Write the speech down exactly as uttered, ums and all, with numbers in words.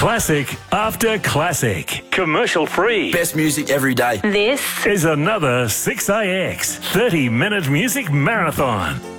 Classic after classic. Commercial free. Best music every day. This Is another six A X thirty minute music marathon.